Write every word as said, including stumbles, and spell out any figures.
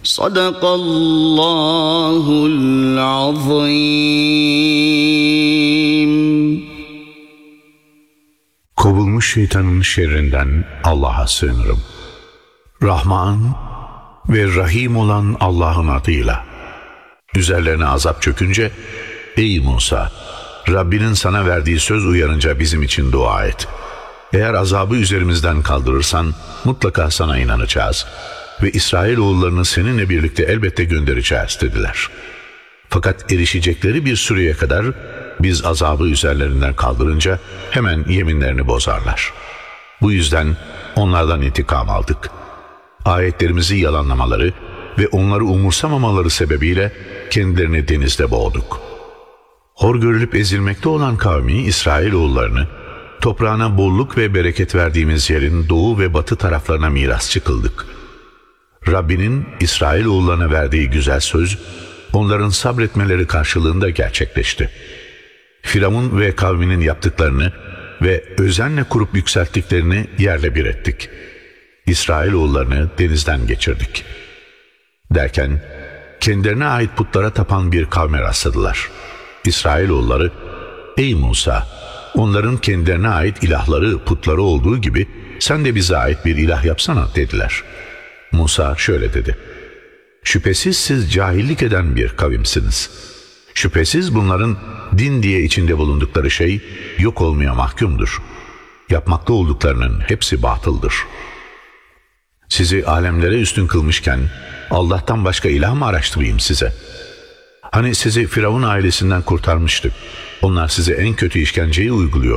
Sadakallahul azim. Kovulmuş şeytanın şerrinden Allah'a sığınırım. Rahman ve Rahim olan Allah'ın adıyla. Üzerlerine azap çökünce, ey Musa, Rabbinin sana verdiği söz uyarınca bizim için dua et. Eğer azabı üzerimizden kaldırırsan mutlaka sana inanacağız ve İsrailoğullarını seninle birlikte elbette göndereceğiz dediler. Fakat erişecekleri bir süreye kadar biz azabı üzerlerinden kaldırınca hemen yeminlerini bozarlar. Bu yüzden onlardan intikam aldık. Ayetlerimizi yalanlamaları ve onları umursamamaları sebebiyle kendilerini denizde boğduk. Hor görülüp ezilmekte olan kavmi İsrailoğullarını toprağına bolluk ve bereket verdiğimiz yerin doğu ve batı taraflarına mirasçı kıldık. Rabbinin İsrailoğullarına verdiği güzel söz onların sabretmeleri karşılığında gerçekleşti. Firavun ve kavminin yaptıklarını ve özenle kurup yükselttiklerini yerle bir ettik. İsrailoğullarını denizden geçirdik. Derken kendilerine ait putlara tapan bir kavme rastladılar. İsrailoğulları, ey Musa, onların kendilerine ait ilahları, putları olduğu gibi sen de bize ait bir ilah yapsana dediler. Musa şöyle dedi: şüphesiz siz cahillik eden bir kavimsiniz. Şüphesiz bunların din diye içinde bulundukları şey yok olmaya mahkumdur. Yapmakta olduklarının hepsi batıldır. Sizi alemlere üstün kılmışken Allah'tan başka ilah mı araştırayım size? Hani sizi Firavun ailesinden kurtarmıştık. Onlar size en kötü işkenceyi uyguluyor.